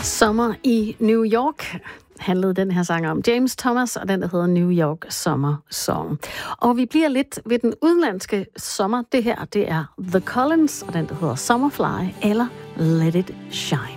Sommer i New York handlede den her sang om James Thomas, og den der hedder New York Summer Song. Og vi bliver lidt ved den udenlandske sommer. Det her, det er The Collins, og den der hedder Summerfly eller Let It Shine.